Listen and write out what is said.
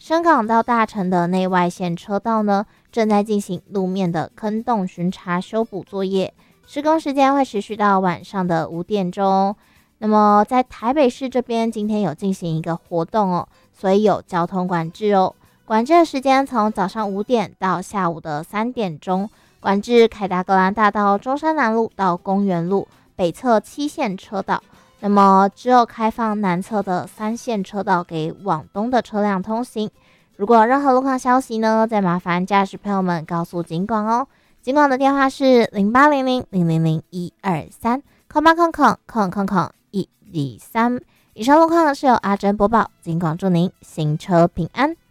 深港到大城的内外线车道呢，正在进行路面的坑洞巡查修补作业，施工时间会持续到晚上的5点钟。那么在台北市这边，今天有进行一个活动哦，所以有交通管制哦。管制的时间从早上5点到下午的3点钟，管制凯达格兰大道中山南路到公园路北侧7线车道。那么只有开放南侧的3线车道给往东的车辆通行。如果有任何路况消息呢，再麻烦驾驶朋友们告诉警广哦。警广的电话是0800000123，空八空空空空空123。以上路况是由阿珍播报，警广祝您行车平安。